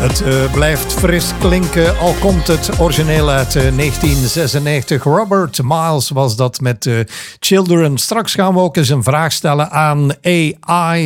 Het blijft fris klinken, al komt het origineel uit 1996. Robert Miles was dat met Children. Straks gaan we ook eens een vraag stellen aan AI.